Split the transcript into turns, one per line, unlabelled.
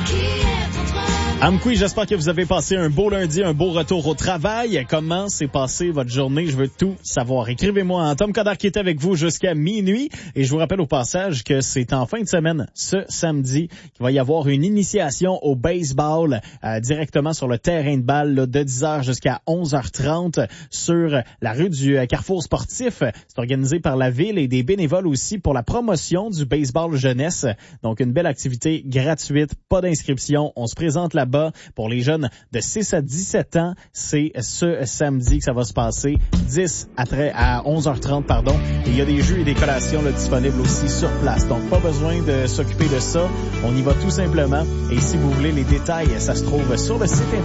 Amkoui, j'espère que vous avez passé un beau lundi, un beau retour au travail. Comment s'est passée votre journée? Je veux tout savoir. Écrivez-moi en Tom Coderre qui est avec vous jusqu'à minuit. Et je vous rappelle au passage que c'est en fin de semaine, ce samedi, qu'il va y avoir une initiation au baseball directement sur le terrain de balle là, de 10h jusqu'à 11h30 sur la rue du Carrefour Sportif. C'est organisé par la ville et des bénévoles aussi pour la promotion du baseball jeunesse. Donc une belle activité gratuite, pas d'inscription. On se présente là-bas pour les jeunes de 6 à 17 ans. C'est ce samedi que ça va se passer, 10 à 11h30, pardon. Et il y a des jeux et des collations là, disponibles aussi sur place. Donc, pas besoin de s'occuper de ça. On y va tout simplement. Et si vous voulez les détails, ça se trouve sur le site internet